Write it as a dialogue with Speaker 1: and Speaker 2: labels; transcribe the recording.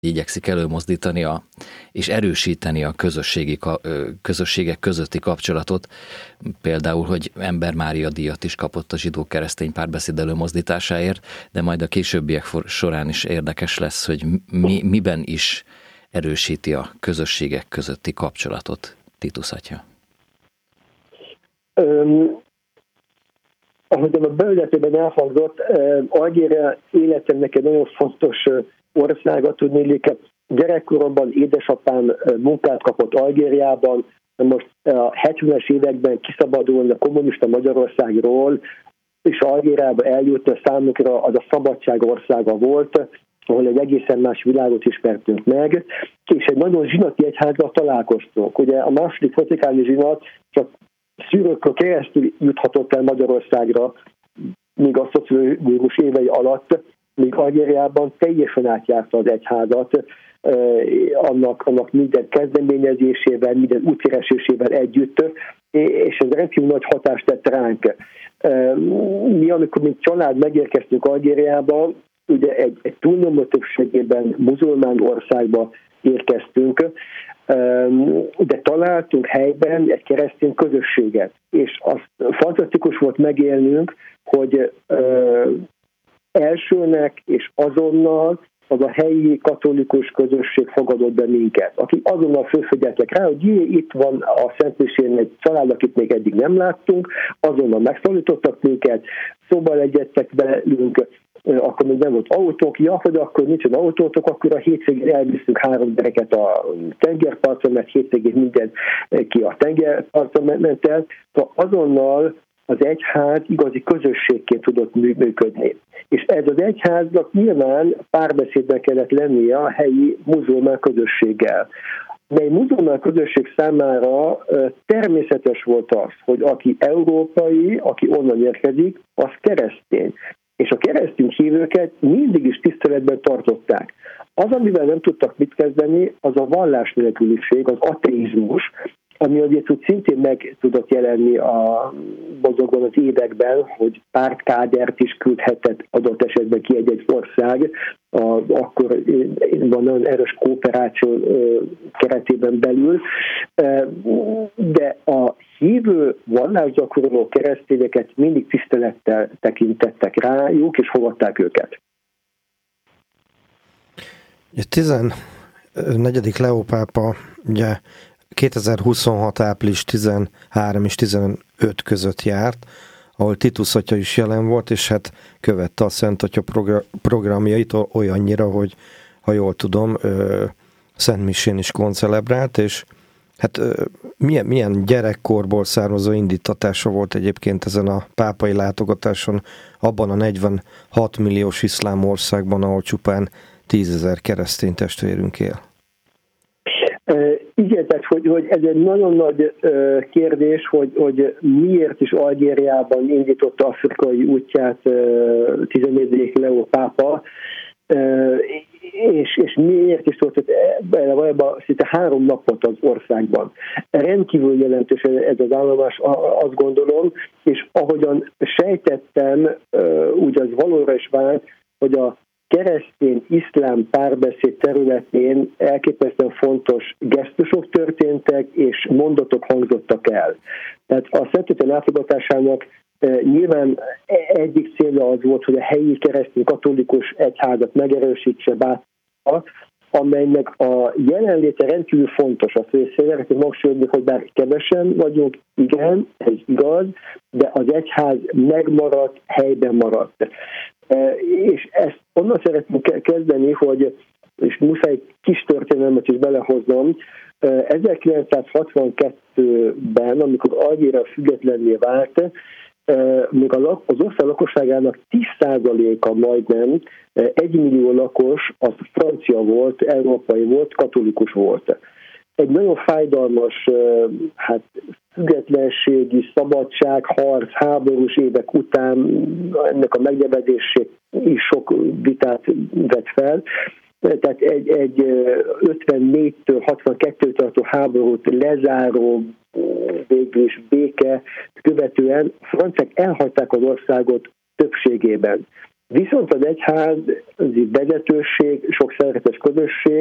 Speaker 1: igyekszik előmozdítani és erősíteni a közösségek közötti kapcsolatot. Például, hogy Ember Mária díjat is kapott a zsidó-keresztény párbeszéd előmozdításáért, de majd a későbbiek során is érdekes lesz, hogy miben is erősíti a közösségek közötti kapcsolatot Titus atya.
Speaker 2: Ahogyan a bevezetőben elhangzott, Algéria életemnek egy nagyon fontos országa, tudnélik. Gyerekkoromban édesapám munkát kapott Algériában, most a 70-es években kiszabadulni a kommunista Magyarországról, és Algériába eljutni számukra az a szabadság országa volt, ahol egy egészen más világot ismertünk meg, és egy nagyon zsinati egyházzal találkoztunk. Ugye a második vatikáni zsinat csak szűrőkről keresztül juthatott el Magyarországra, míg a szocializmus évei alatt, míg Algériában teljesen átjárta az egyházat, annak minden kezdeményezésével, minden útkeresésével együtt, és ez rendkívül nagy hatást tett ránk. Mi, amikor mint család megérkeztünk Algériába, ugye egy túlnyomó többségében muzulmán országba érkeztünk, de találtunk helyben egy keresztény közösséget, és az fantasztikus volt megélnünk, hogy elsőnek és azonnal az a helyi katolikus közösség fogadott be minket, akik azonnal fölfigyeltek rá, hogy itt van a Szentmisén egy család, akit még eddig nem láttunk, azonnal megszólítottak minket, szóba egyeztek velünk, akkor még nem volt autók, hogy akkor nincsen autótok, akkor a hétvégén elviszünk 3 gyereket a tengerparton, mert hétvégén mindenki a tengerparton ment el. Szóval azonnal az egyház igazi közösségként tudott működni. És ez az egyháznak nyilván párbeszédben kellett lennie a helyi muzulmán közösséggel. De egy muzulmán közösség számára természetes volt az, hogy aki európai, aki onnan érkezik, az keresztény. És a keresztény hívőket mindig is tiszteletben tartották. Az, amivel nem tudtak mit kezdeni, az a vallás nélküliség, az ateizmus, ami azért úgy szintén meg tudott jelenni a mozogban az években, hogy pártkádert is küldhetett adott esetben ki egy ország, akkor van nagyon erős kooperáció keretében belül, de a hívő vallásgyakorló keresztényeket mindig tisztelettel tekintettek rájuk, és fogadták őket.
Speaker 3: 14. Leó pápa ugye 2026. április 13 és 15 között járt, ahol Titus atya is jelen volt, és hát követte a Szent Atya programjait olyannyira, hogy ha jól tudom, Szent Misén is koncelebrált, és hát milyen gyerekkorból származó indítatása volt egyébként ezen a pápai látogatáson, abban a 46 milliós iszlám országban, ahol csupán 10 000 keresztény testvérünk él.
Speaker 2: Igen, tehát hogy ez egy nagyon nagy kérdés, hogy miért is Algériában indította afrikai útját 14. Leó pápa, és miért is volt valójában szinte 3 napot az országban. Rendkívül jelentős ez az állomás, azt gondolom, és ahogyan sejtettem, úgy az valóra is vált, hogy a keresztény-iszlám párbeszéd területén elképesztően fontos gesztusok történtek, és mondatok hangzottak el. Tehát a Szent Atya látogatásának nyilván egyik célja az volt, hogy a helyi keresztény katolikus egyházat megerősítse bátran, amelynek a jelenléte rendkívül fontos. Azt szeretném hangsúlyozni, hogy bár kevesen vagyunk, igen, ez igaz, de az egyház megmaradt, helyben maradt. És ezt onnan szeretnénk kezdeni, hogy, és muszáj egy kis történelmet is belehoznom, 1962-ben, amikor Algéria függetlenné vált, még az ország lakosságának 10%-a majdnem, 1 millió lakos, az francia volt, európai volt, katolikus volt. Egy nagyon fájdalmas függetlenségi, szabadság, harc, háborús évek után ennek a megnevezését is sok vitát vett fel. Tehát egy 54-től 62-től tartó háborút lezáró, végül is béke követően franciák elhagyták az országot többségében. Viszont az egyházi vezetőség, sok szeretetes közösség